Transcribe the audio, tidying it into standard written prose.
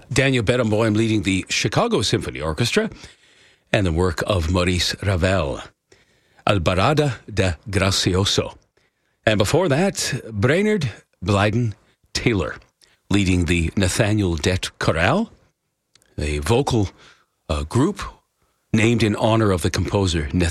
Daniel Barenboim leading the Chicago Symphony Orchestra, and the work of Maurice Ravel, Albarada de Gracioso. And before that, Brainerd Blyden Taylor leading the Nathaniel Dett Chorale, a vocal group named in honor of the composer